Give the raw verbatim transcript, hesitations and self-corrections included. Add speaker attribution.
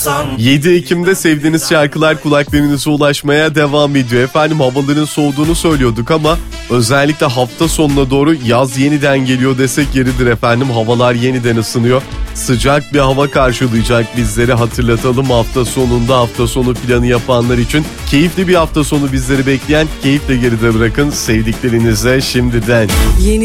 Speaker 1: Hasan.
Speaker 2: yedi Ekim'de sevdiğiniz şarkılar kulaklarınıza ulaşmaya devam ediyor. Efendim havaların soğuduğunu söylüyorduk ama özellikle hafta sonuna doğru yaz yeniden geliyor desek yeridir efendim. Havalar yeniden ısınıyor. Sıcak bir hava karşılayacak bizleri, hatırlatalım. Hafta sonunda hafta sonu planı yapanlar için keyifli bir hafta sonu bizleri bekleyen, keyifle geride bırakın sevdiklerinize şimdiden.
Speaker 1: Yeni